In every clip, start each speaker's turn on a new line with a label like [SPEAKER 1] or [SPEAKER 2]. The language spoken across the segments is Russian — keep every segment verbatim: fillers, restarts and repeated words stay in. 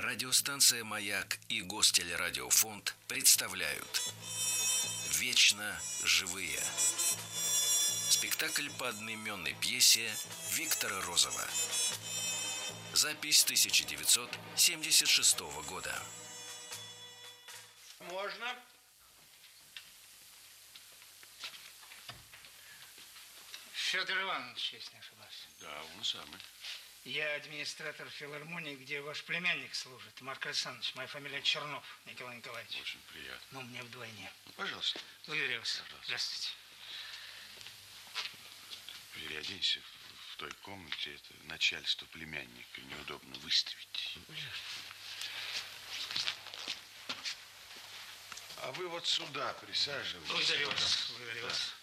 [SPEAKER 1] Радиостанция «Маяк» и Гостелерадиофонд представляют «Вечно живые». Спектакль по одноименной пьесе Виктора Розова. Запись тысяча девятьсот семьдесят шестого года.
[SPEAKER 2] Можно? Федор Иванович, если не ошибаюсь.
[SPEAKER 3] Да, он самый.
[SPEAKER 2] Я администратор филармонии, где ваш племянник служит, Марк Александрович. Моя фамилия Чернов Николай Николаевич.
[SPEAKER 3] Очень приятно.
[SPEAKER 2] Ну, мне вдвойне.
[SPEAKER 3] Ну, пожалуйста.
[SPEAKER 2] Благодарю вас.
[SPEAKER 3] Пожалуйста.
[SPEAKER 2] Здравствуйте.
[SPEAKER 3] Переоденься в, в той комнате. Это начальство племянника. Неудобно выставить. А вы вот сюда присаживайтесь.
[SPEAKER 2] Благодарю вас. Благодарю
[SPEAKER 3] Да.
[SPEAKER 2] вас.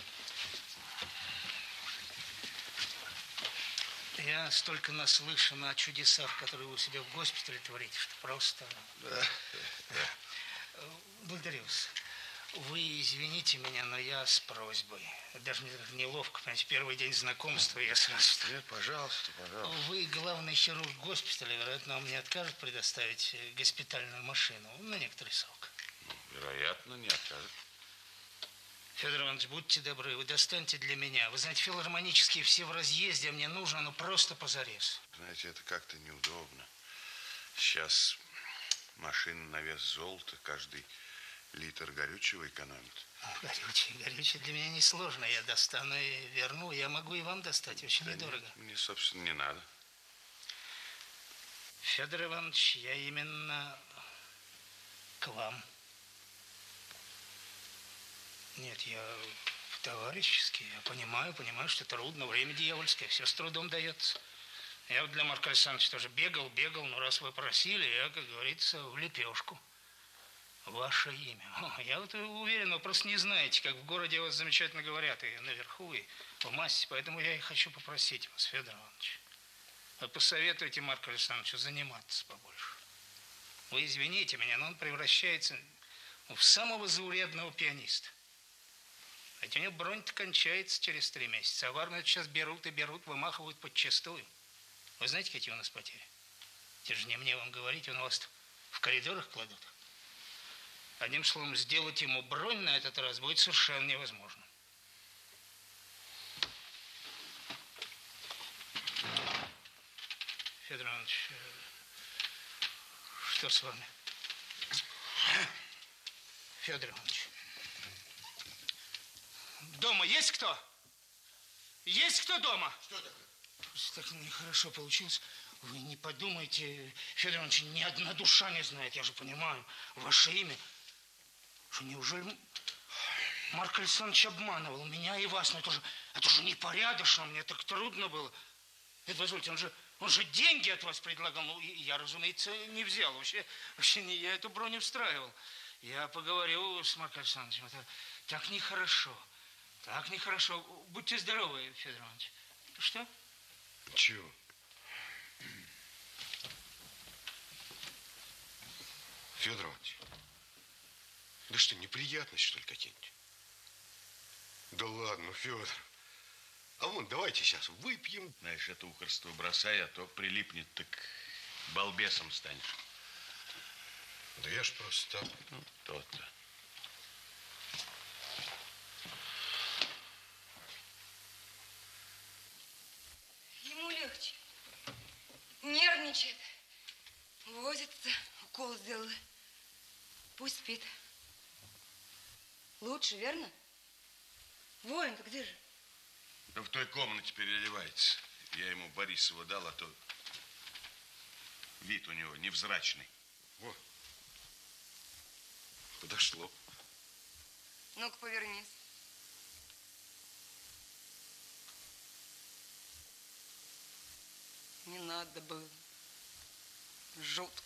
[SPEAKER 2] Я столько наслышан о чудесах, которые вы у себя в госпитале творите, что просто...
[SPEAKER 3] Да. Да.
[SPEAKER 2] Благодарю вас. Вы извините меня, но я с просьбой. Даже мне неловко, понимаете, первый день знакомства я сразу...
[SPEAKER 3] Нет, пожалуйста, пожалуйста.
[SPEAKER 2] Вы главный хирург госпиталя, вероятно, он мне откажет предоставить госпитальную машину на некоторый срок.
[SPEAKER 3] Ну, вероятно, не откажет.
[SPEAKER 2] Федор Иванович, будьте добры, вы достаньте для меня. Вы знаете, филармонические все в разъезде, а мне нужно, ну, просто позарез.
[SPEAKER 3] Знаете, это как-то неудобно. Сейчас машина на вес золота, каждый литр горючего экономит.
[SPEAKER 2] Горючее, горючее для меня несложно. Я достану и верну. Я могу и вам достать, очень
[SPEAKER 3] Да
[SPEAKER 2] недорого.
[SPEAKER 3] нет, мне, собственно, не надо.
[SPEAKER 2] Федор Иванович, я именно к вам. Нет, я товарищески, я понимаю, понимаю, что трудно, время дьявольское, все с трудом дается. Я вот для Марка Александровича тоже бегал, бегал, но раз вы просили, я, как говорится, в лепешку. Ваше имя. О, я вот уверен, вы просто не знаете, как в городе о вас замечательно говорят, и наверху, и в массе, поэтому я и хочу попросить вас, Федор Иванович, вы посоветуйте Марку Александровичу заниматься побольше. Вы извините меня, но он превращается в самого заурядного пианиста. Ведь у него бронь-то кончается через три месяца, а в армию сейчас берут и берут, вымахивают подчистую. Вы знаете, какие у нас потери? Это же не мне вам говорить, он у вас в коридорах кладут. Одним словом, сделать ему бронь на этот раз будет совершенно невозможно. Федор Иванович, что с вами? Федор Иванович. Дома есть кто? Есть кто дома?
[SPEAKER 3] Что такое?
[SPEAKER 2] Просто так нехорошо получилось. Вы не подумайте, Федор Иванович, ни одна душа не знает, я же понимаю, ваше имя. Что, неужели Марк Александрович обманывал меня и вас? Ну, это же, это же непорядочно, мне так трудно было. Это, позвольте, он же, он же деньги от вас предлагал. Ну, и я, разумеется, не взял. Вообще, вообще не я эту броню встраивал. Я поговорил с Марком Александровичем. Это так нехорошо. Так нехорошо. Будьте здоровы, Федор Иванович. Что?
[SPEAKER 3] Чего?
[SPEAKER 4] Федор Иванович, да что, неприятности, что ли, какие-нибудь? Да ладно, Федор. А вон, давайте сейчас выпьем.
[SPEAKER 3] Знаешь, это ухарство бросай, а то прилипнет, так балбесом станешь.
[SPEAKER 4] Да я ж просто так.
[SPEAKER 3] Ну, то-то.
[SPEAKER 5] Ему легче. Нервничает. Возится. Укол сделала. Пусть спит. Лучше, верно? Воин-то где же?
[SPEAKER 3] Да в той комнате переливается. Я ему Борисову дал, а то вид у него невзрачный.
[SPEAKER 4] Во. Подошло.
[SPEAKER 5] Ну-ка, повернись. Не надо было. Жутко.